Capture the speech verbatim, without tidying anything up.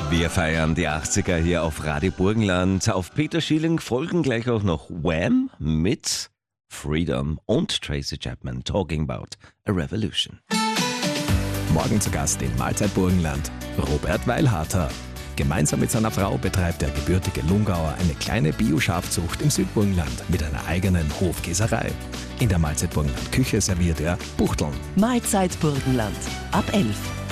Wir feiern die achtziger hier auf Radio Burgenland. Auf Peter Schilling folgen gleich auch noch Wham mit Freedom und Tracy Chapman Talking About a Revolution. Morgen zu Gast in Mahlzeit Burgenland Robert Weilharter. Gemeinsam mit seiner Frau betreibt der gebürtige Lungauer eine kleine Bio-Schafzucht im Südburgenland mit einer eigenen Hofkäserei. In der Mahlzeit Burgenland Küche serviert er Buchteln. Mahlzeit Burgenland ab elf.